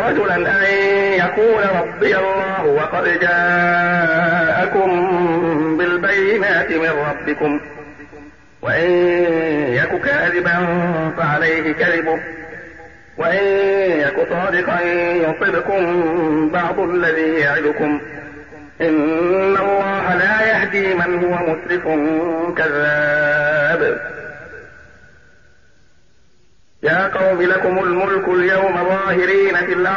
رجلا أن يقول ربي الله وقد جاءكم بالبينات من ربكم وإن يك كاذبا فعليه كذبه وإن يك صادقا يصبكم بعض الذي يعدكم إن الله لا يهدي من هو مسرف كذاب. يا قوم لكم الملك اليوم ظاهرين في الأرض